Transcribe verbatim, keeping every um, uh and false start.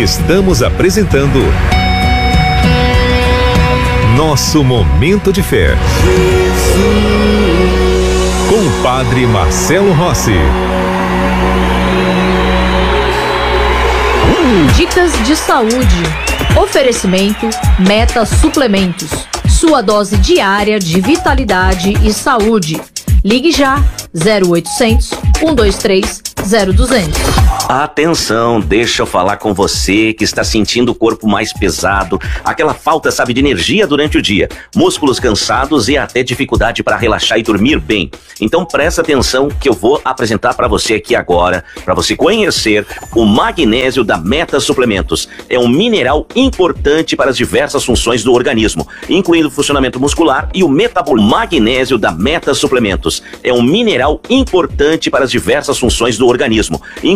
Estamos apresentando Nosso Momento de Fé, com o Padre Marcelo Rossi. Dicas de saúde. Oferecimento Meta Suplementos. Sua dose diária de vitalidade e saúde. Ligue já zero oitocentos, um dois três, zero duzentos. Atenção, deixa eu falar com você que está sentindo o corpo mais pesado, aquela falta, sabe, de energia durante o dia, músculos cansados e até dificuldade para relaxar e dormir bem. Então presta atenção que eu vou apresentar para você aqui agora, para você conhecer o magnésio da Meta Suplementos. É um mineral importante para as diversas funções do organismo, incluindo o funcionamento muscular e o metabolismo. Magnésio da Meta Suplementos é um mineral importante para as diversas funções do organismo,